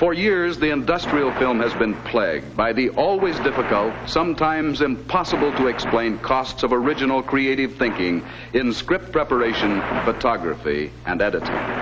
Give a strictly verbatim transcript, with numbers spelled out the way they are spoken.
For years, the industrial film has been plagued by the always difficult, sometimes impossible to explain costs of original creative thinking in script preparation, photography, and editing.